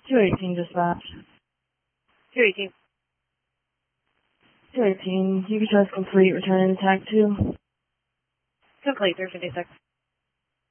218 dispatch. 218. 218, you can test complete, return to TAC 2. Complete, 356.